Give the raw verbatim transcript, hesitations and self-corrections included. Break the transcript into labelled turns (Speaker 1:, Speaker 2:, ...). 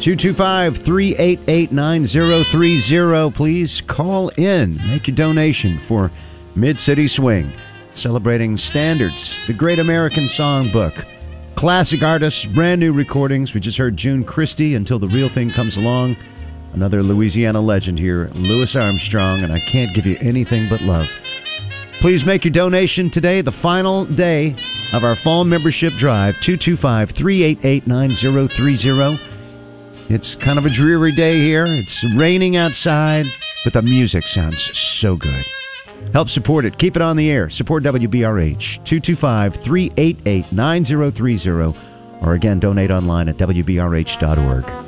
Speaker 1: two two five, three eight eight, nine zero three zero. Please call in. Make your donation for Mid-City Swing, celebrating standards, the Great American Songbook, classic artists, brand new recordings. We just heard June Christie, Until the Real Thing Comes Along. Another Louisiana legend here, Louis Armstrong, and I Can't Give You Anything But Love. Please make your donation today, the final day of our fall membership drive, two two five, three eight eight, nine zero three zero. It's kind of a dreary day here. It's raining outside, but the music sounds so good. Help support it. Keep it on the air. Support W B R H, two two five, three eight eight, nine zero three zero. Or again, donate online at W B R H dot org.